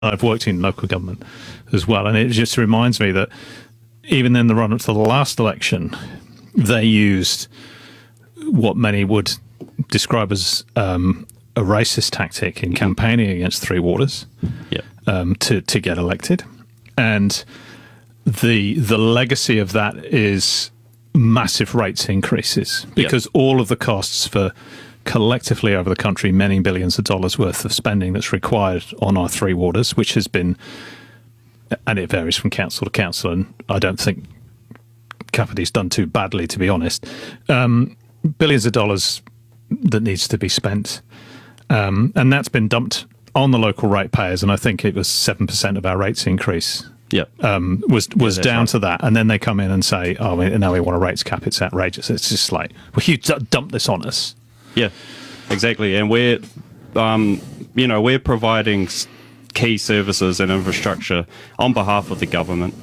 I've worked in local government as well, and it just reminds me that even in the run up to the last election, they used what many would describe as a racist tactic in campaigning against Three Waters to get elected. And the legacy of that is massive rates increases, because all of the costs for collectively over the country, many billions of dollars worth of spending that's required on our Three Waters, which has been, and it varies from council to council, and I don't think Kapiti's done too badly, to be honest. Billions of dollars that needs to be spent, and that's been dumped on the local ratepayers, and I think it was 7% of our rates increase was down to that. And then they come in and say, oh, now we want a rates cap, it's outrageous. It's just like, well, you dump this on us. Yeah, exactly. And we're providing key services and infrastructure on behalf of the government.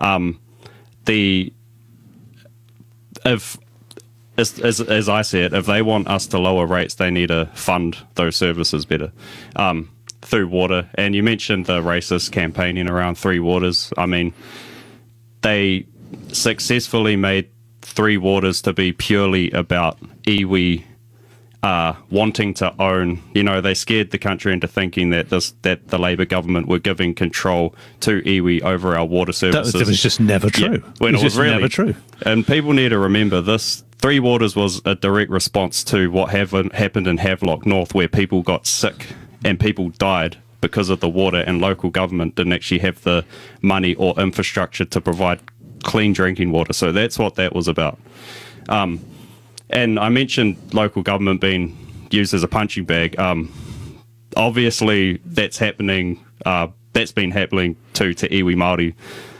As I see it, if they want us to lower rates, they need to fund those services better through water. And you mentioned the racist campaigning around Three Waters. I mean, they successfully made Three Waters to be purely about iwi wanting to own. They scared the country into thinking that the Labour government were giving control to iwi over our water services. That was just never true. Yeah, when it was really never true. And people need to remember this. Three Waters was a direct response to what happened in Havelock North, where people got sick and people died because of the water, and local government didn't actually have the money or infrastructure to provide clean drinking water. So that's what that was about. And I mentioned local government being used as a punching bag. Obviously, that's happening. That's been happening to iwi Māori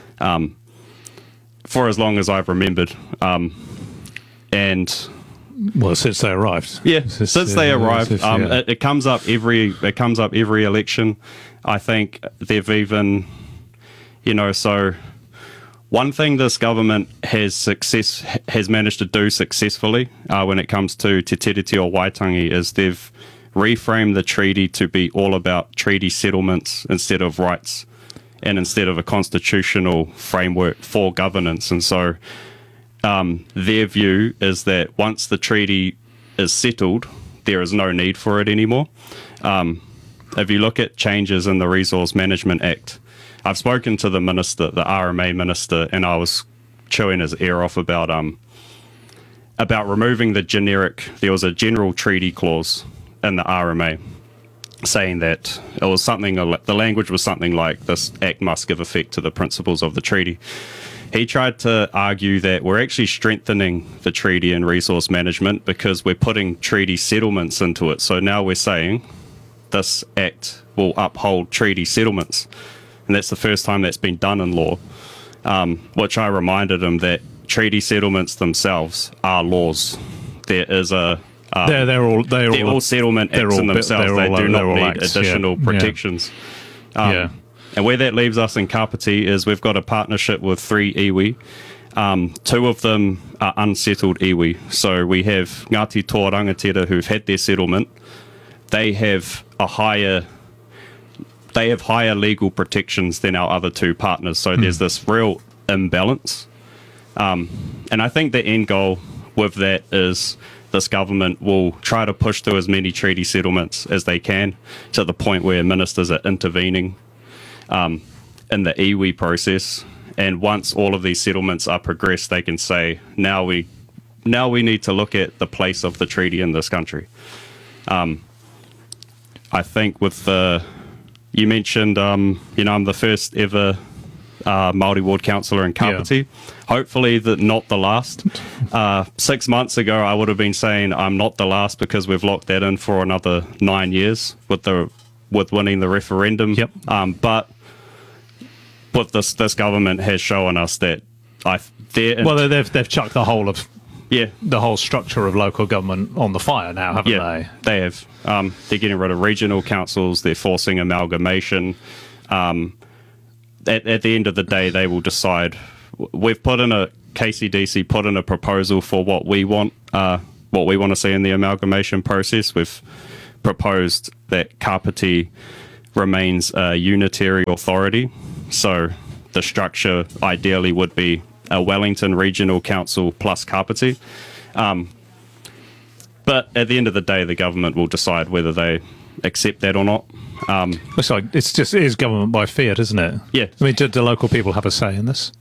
for as long as I've remembered. And since they arrived, since they arrived, it comes up every election. I think they've even, so. One thing this government has managed to do successfully when it comes to Te Tiriti o Waitangi is they've reframed the treaty to be all about treaty settlements instead of rights, and instead of a constitutional framework for governance. And so their view is that once the treaty is settled, there is no need for it anymore. If you look at changes in the Resource Management Act, I've spoken to the minister, the RMA minister, and I was chewing his ear off about removing the generic. There was a general treaty clause in the RMA saying that it was something. The language was something like, "This act must give effect to the principles of the treaty." He tried to argue that we're actually strengthening the treaty in resource management because we're putting treaty settlements into it. So now we're saying this act will uphold treaty settlements. And that's the first time that's been done in law, which I reminded him that treaty settlements themselves are laws. There is a... they're all settlement acts in themselves. They do not need additional protections. And where that leaves us in Kapiti is we've got a partnership with 3 iwi. 2 of them are unsettled iwi. So we have Ngāti Tō Rangatira who've had their settlement. They have higher legal protections than our other 2 partners. So there's this real imbalance. And I think the end goal with that is this government will try to push through as many treaty settlements as they can to the point where ministers are intervening in the iwi process. And once all of these settlements are progressed, they can say, now we need to look at the place of the treaty in this country. I think with you mentioned, I'm the first ever Māori ward councillor in Kapiti. Hopefully not the last. 6 months ago, I would have been saying I'm not the last because we've locked that in for another 9 years with winning the referendum. But with this government has shown us that they've chucked the whole of the whole structure of local government on the fire now, haven't they? They have. They're getting rid of regional councils. They're forcing amalgamation. At the end of the day, they will decide. We've put in KCDC put in a proposal for what we want to see in the amalgamation process. We've proposed that Kapiti remains a unitary authority. So the structure ideally would be a Wellington Regional Council plus Kapiti. But at the end of the day, the government will decide whether they accept that or not. It is government by fiat, isn't it? Yeah. I mean, do local people have a say in this?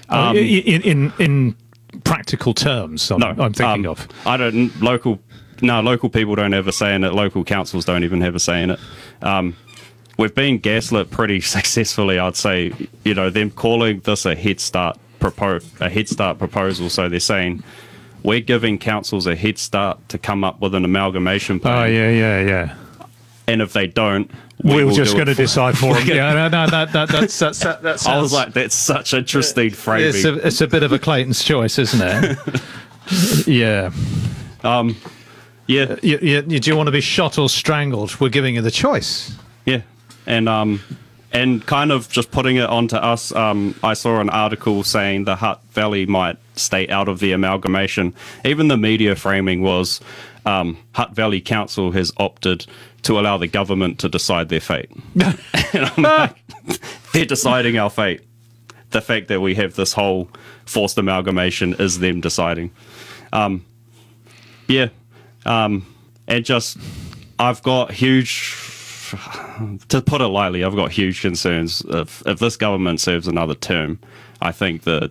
In practical terms, I'm thinking of. Local people don't have a say in it. Local councils don't even have a say in it. We've been gaslit pretty successfully, I'd say. You know, them calling this a Head Start proposal. So they're saying we're giving councils a head start to come up with an amalgamation plan. Oh yeah. And if they don't, we're just going to decide for them. Yeah, no, that sounds. I was like, that's such interesting framing. It's a bit of a Clayton's choice, isn't it? Yeah. Yeah. Do you want to be shot or strangled? We're giving you the choice. Yeah. And kind of just putting it onto us, I saw an article saying the Hutt Valley might stay out of the amalgamation. Even the media framing was Hutt Valley Council has opted to allow the government to decide their fate. And I'm like, they're deciding our fate. The fact that we have this whole forced amalgamation is them deciding. And just, I've got huge, to put it lightly, I've got huge concerns. If this government serves another term, I think the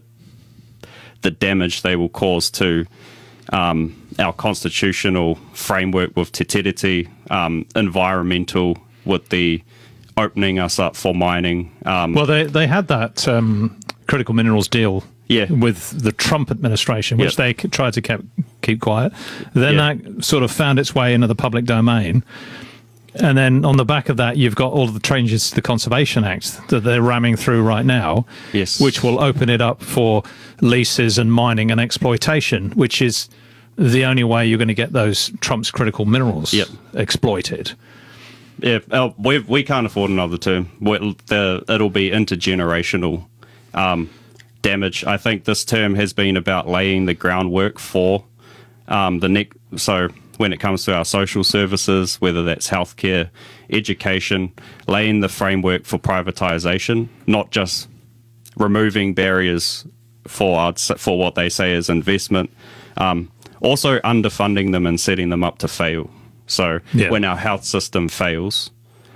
damage they will cause to our constitutional framework with Te Tiriti, environmental with the opening us up for mining. Well, they had that critical minerals deal with the Trump administration, which they tried to keep quiet. Then that sort of found its way into the public domain. And then on the back of that, you've got all of the changes to the Conservation Act that they're ramming through right now, which will open it up for leases and mining and exploitation, which is the only way you're going to get those Trump's critical minerals exploited. Yeah, we can't afford another term. It'll be intergenerational damage. I think this term has been about laying the groundwork for the next. So when it comes to our social services, whether that's healthcare, education, laying the framework for privatization, not just removing barriers for what they say is investment, also underfunding them and setting them up to fail. So when our health system fails,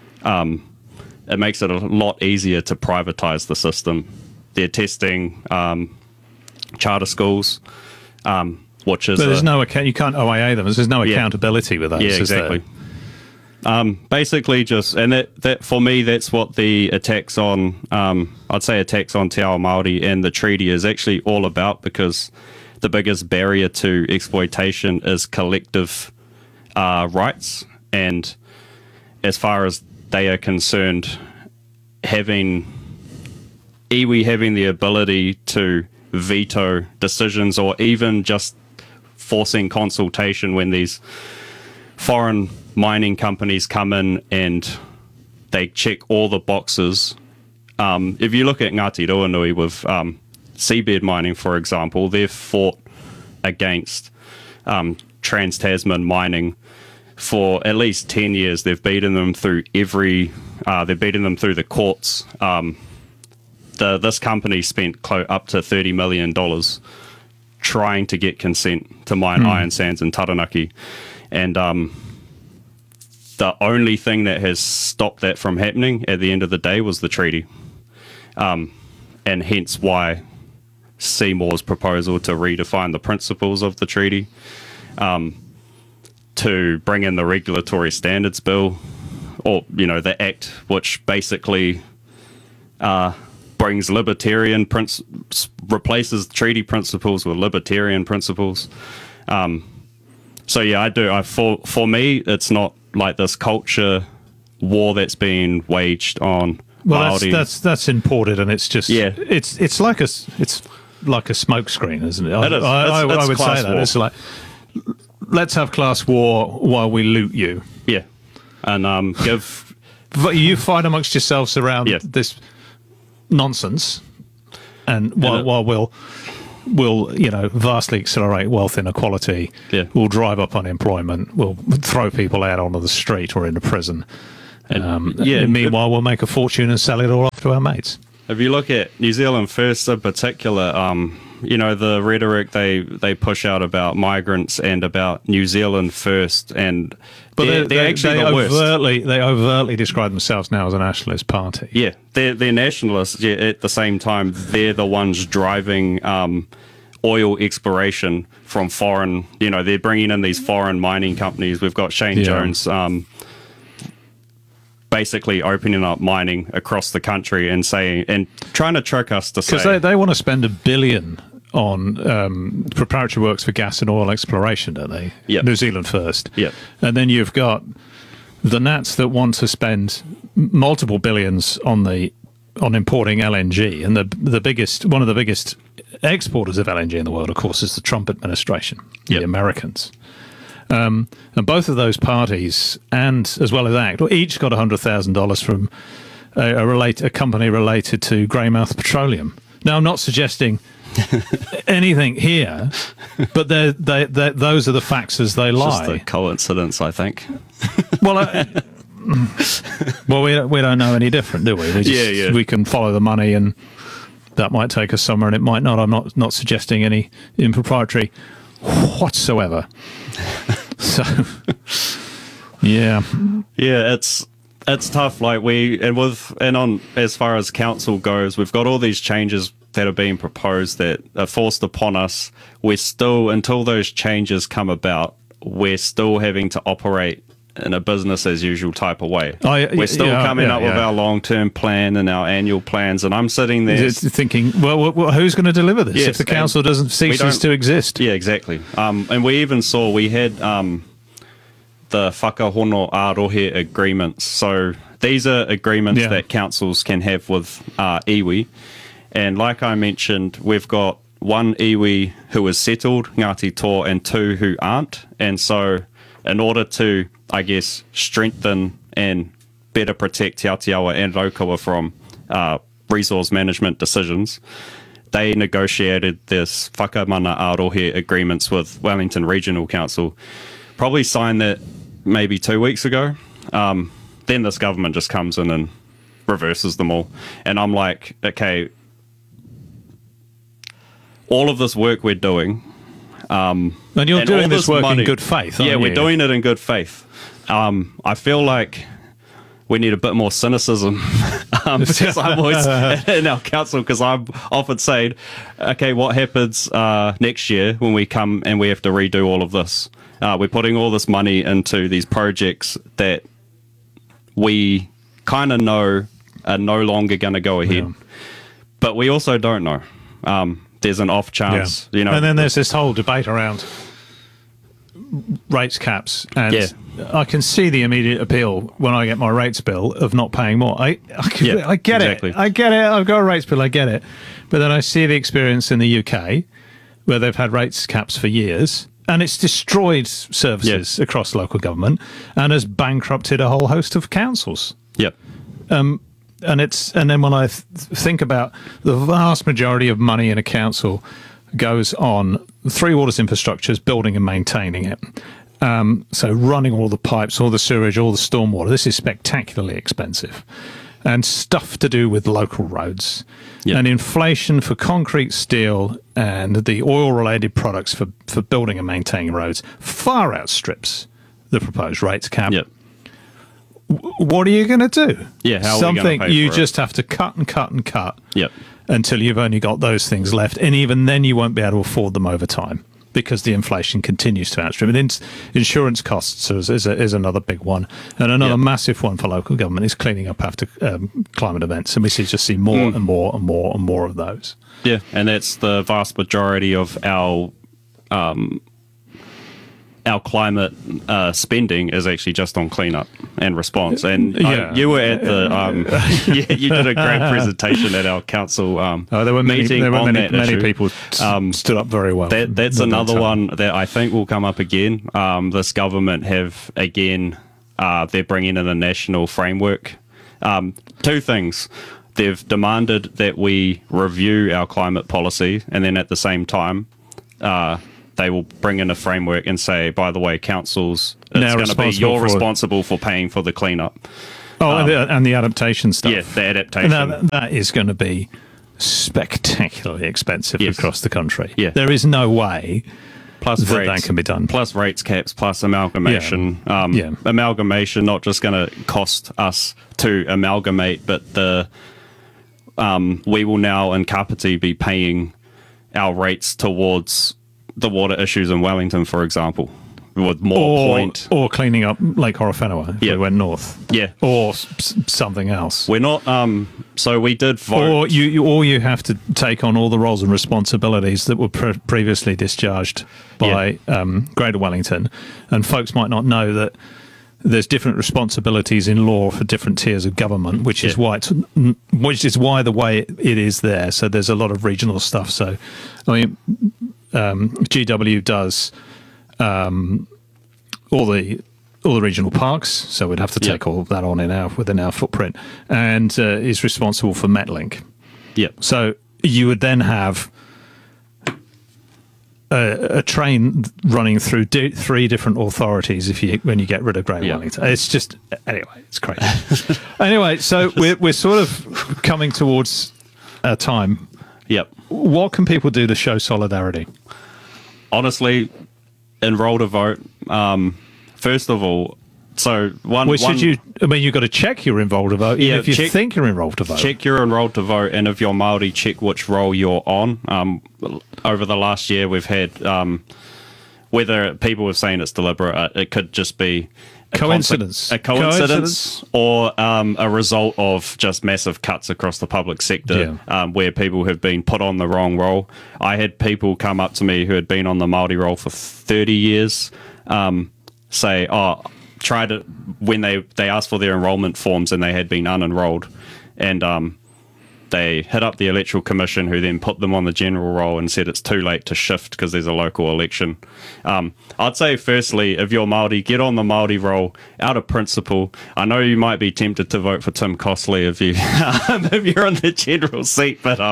it makes it a lot easier to privatize the system. They're testing charter schools, which is... But there's you can't OIA them. There's no accountability with those. Yeah, exactly. Basically just... And that for me, that's what the attacks on... I'd say attacks on Te Ao Māori and the treaty is actually all about, because the biggest barrier to exploitation is collective rights. And as far as they are concerned, iwi having the ability to veto decisions or even just forcing consultation when these foreign mining companies come in and they check all the boxes. If you look at Ngāti Ruanui with seabed mining, for example, they've fought against Trans-Tasman mining for at least 10 years. They've beaten them through the courts. This company spent up to $30 million trying to get consent to mine iron sands in Taranaki. And the only thing that has stopped that from happening at the end of the day was the treaty. And hence why Seymour's proposal to redefine the principles of the treaty, to bring in the regulatory standards bill, or, the act which basically brings replaces treaty principles with libertarian principles. So yeah, I do. For me, it's not like this culture war that's being waged on. Well, that's imported, and it's just it's like a smokescreen, isn't it? I would say that it's like, let's have class war while we loot you. Yeah, and you fight amongst yourselves around this nonsense, and while we'll vastly accelerate wealth inequality. We'll drive up unemployment. We'll throw people out onto the street or into prison, Meanwhile, we'll make a fortune and sell it all off to our mates. If you look at New Zealand First in particular, the rhetoric they push out about migrants and about New Zealand First, and they're actually the worst. They overtly describe themselves now as a nationalist party. Yeah, they're nationalists. Yeah, at the same time, they're the ones driving oil exploration from foreign. They're bringing in these foreign mining companies. We've got Shane Jones. Basically opening up mining across the country and trying to trick us to say, because they want to spend $1 billion on preparatory works for gas and oil exploration, don't they? Yep. New Zealand First. Yep. And then you've got the Nats that want to spend multiple billions on importing LNG, and one of the biggest exporters of LNG in the world, of course, is the Trump administration, the Americans. And both of those parties, and as well as ACT, each got $100,000 from a company related to Greymouth Petroleum. Now, I'm not suggesting anything here, but those are the facts as they lie. Just a coincidence, I think. Well, we don't know any different, do we? We can follow the money, and that might take us somewhere, and it might not. I'm not suggesting any impropriety whatsoever. So, it's tough. Like as far as council goes, we've got all these changes that are being proposed that are forced upon us. We're still, until those changes come about, we're still having to operate in a business as usual type of way. We're still coming up with our long-term plan and our annual plans, and I'm sitting there thinking, well, who's going to deliver this if the council doesn't cease to exist? Yeah, exactly. And we even saw, we had the whakahono ārohe agreements. So these are agreements that councils can have with iwi. And like I mentioned, we've got one iwi who is settled, Ngāti Toa, and two who aren't. And so in order to, I guess, strengthen and better protect Te Aotearoa and Raukawa from resource management decisions, they negotiated this whakamana ārohe agreements with Wellington Regional Council. Probably signed that maybe 2 weeks ago. Then this government just comes in and reverses them all. And I'm like, okay, all of this work we're doing... and you're doing this work in good faith, aren't you? We're doing it in good faith. I feel like we need a bit more cynicism because I'm always in our council, because I'm often saying, okay, what happens next year when we come and we have to redo all of this? We're putting all this money into these projects that we kind of know are no longer going to go ahead, but we also don't know. There's an off chance, And then there's this whole debate around rates caps, and I can see the immediate appeal when I get my rates bill of not paying more. I get it. I get it. I've got a rates bill. I get it. But then I see the experience in the UK where they've had rates caps for years, and it's destroyed services across local government and has bankrupted a whole host of councils. Yep. And then when I think about the vast majority of money in a council goes on Three Waters infrastructures, building and maintaining it. So running all the pipes, all the sewage, all the stormwater. This is spectacularly expensive. And stuff to do with local roads. Yep. And inflation for concrete, steel, and the oil-related products for building and maintaining roads far outstrips the proposed rates cap. Yep. What are you going to do? Yeah, how something are we gonna pay you for just it? have to cut and cut and cut. Yep. Until you've only got those things left, and even then you won't be able to afford them over time because the inflation continues to outstrip. And insurance costs is another big one, and another massive one for local government is cleaning up after climate events, and we just see more and more and more and more of those. Yeah, and that's the vast majority of our climate spending is actually just on cleanup and response. And you were at the you did a great presentation at our council there were meeting on that many issue. people stood up very well. That's another one that I think will come up again. This government have again they're bringing in a national framework. Two things. They've demanded that we review our climate policy, and then at the same time they will bring in a framework and say, by the way, councils, it's going to be you're responsible for paying for the cleanup. Oh, and the adaptation stuff. Yeah, the adaptation. That is going to be spectacularly expensive Yes. across the country. Yeah. There is no way plus that can be done. Plus rates caps, plus amalgamation. Yeah. Amalgamation not just going to cost us to amalgamate, but we will now in Kapiti be paying our rates towards the water issues in Wellington, for example, with more point. Or cleaning up Lake Horowhenua if Yeah. we went north. Yeah. Or something else. We're not. So we did vote. Or you have to take on all the roles and responsibilities that were previously discharged by Greater Wellington, and folks might not know that there's different responsibilities in law for different tiers of government, which is why the way it is there. So there's a lot of regional stuff. So, I mean, GW does all the regional parks, so we'd have to take all of that on within our footprint, and is responsible for Metlink. Yep. So you would then have a train running through three different authorities when you get rid of Greater Wellington. It's just it's crazy. Anyway, so we're sort of coming towards a time. Yep. What can people do to show solidarity? Honestly, enroll to vote. First of all, so you've got to check you're enrolled to vote, even if you think you're enrolled to vote. Check you're enrolled to vote, and if you're Māori, check which role you're on. Over the last year, we've had, whether people were saying it's deliberate, it could just be a coincidence, or a result of just massive cuts across the public sector, where people have been put on the wrong role. I had people come up to me who had been on the Māori role for 30 years, say, tried it when they asked for their enrolment forms and they had been unenrolled, and they hit up the electoral commission, who then put them on the general role and said it's too late to shift because there's a local election. I'd say firstly, if you're Māori, get on the Māori role out of principle. I know you might be tempted to vote for Tim Costley if you if you're on the general seat, but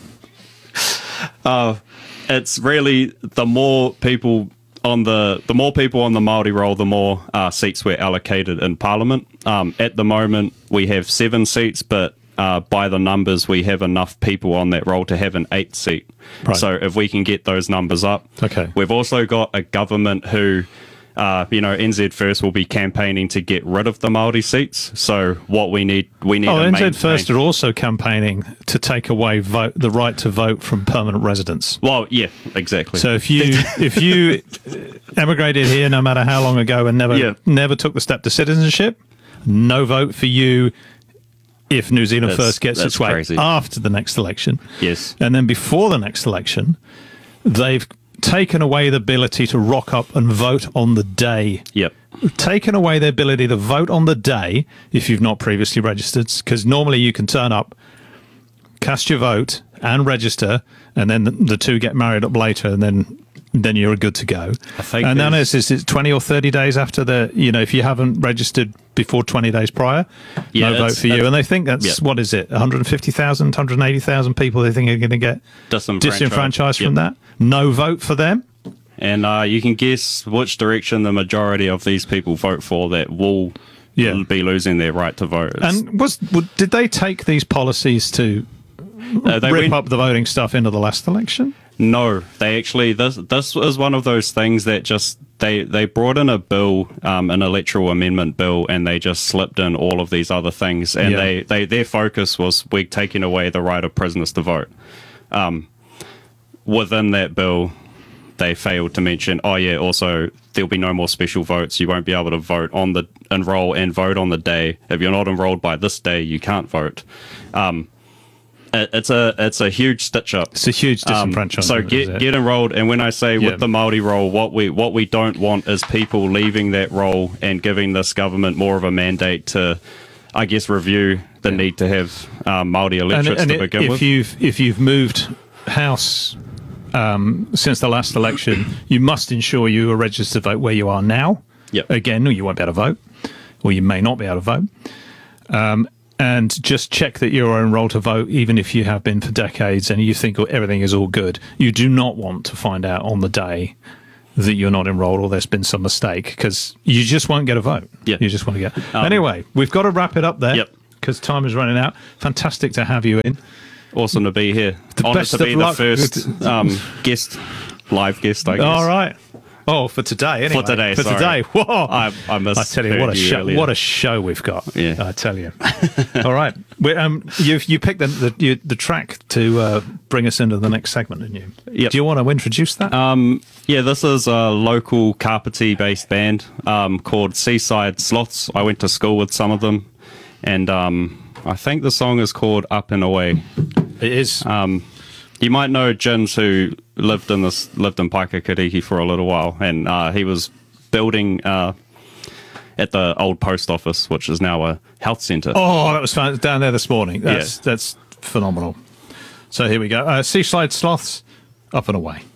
it's really the more people on the Māori roll, the more seats we're allocated in Parliament. At the moment, we have 7 seats, but by the numbers, we have enough people on that roll to have an 8th seat. Right. So if we can get those numbers up. Okay. We've also got a government who, NZ First will be campaigning to get rid of the Māori seats. So what we need NZ First are also campaigning to take away the right to vote from permanent residents. Well, yeah, exactly. So if you emigrated here, no matter how long ago, and never took the step to citizenship, no vote for you if New Zealand First gets its way crazy. After the next election. Yes. And then before the next election, they've taken away the ability to rock up and vote on the day. Yep. Taken away the ability to vote on the day if you've not previously registered, because normally you can turn up, cast your vote and register, and then the two get married up later, and then you're good to go. And then it's 20 or 30 days after if you haven't registered before 20 days prior, no vote for you. And they think that's, what is it, 150,000, 180,000 people they think are going to get disenfranchised from that? No vote for them? And you can guess which direction the majority of these people vote for that will be losing their right to vote. And did they take these policies to rip up the voting stuff into the last election? No, they actually, this is one of those things that just, they brought in a bill, an electoral amendment bill, and they just slipped in all of these other things. And their focus was, we're taking away the right of prisoners to vote. Within that bill, they failed to mention, also there'll be no more special votes. You won't be able to enroll and vote on the day. If you're not enrolled by this day, you can't vote. It's a huge stitch up. It's a huge disenfranchisement. So get enrolled, and when I say with the Māori role, what we don't want is people leaving that role and giving this government more of a mandate to, I guess, review the need to have Māori electorates to begin with. If you've moved house since the last election, you must ensure you are registered to vote where you are now. Yep. Again, you won't be able to vote, or you may not be able to vote. And just check that you're enrolled to vote, even if you have been for decades and you think everything is all good. You do not want to find out on the day that you're not enrolled or there's been some mistake, because you just won't get a vote. Yeah. You just want to get. Anyway, we've got to wrap it up there. Yep. Because time is running out. Fantastic to have you in. Awesome to be here. The Honoured best to be of the luck. first live guest, I guess. All right. Oh, for today, anyway. For today, For sorry. today. Whoa. I I tell you, what a show we've got. Yeah. I tell you. All right. You picked the track to bring us into the next segment, didn't you? Yep. Do you want to introduce that? Yeah, this is a local Kapiti-based band called Seaside Sloths. I went to school with some of them, and I think the song is called Up and Away. It is. You might know Jins, who lived in Paikakiriki for a little while, and he was building at the old post office, which is now a health centre. Oh, that was fun. Down there this morning. That's phenomenal. So here we go. Seaside Sloths, Up and Away.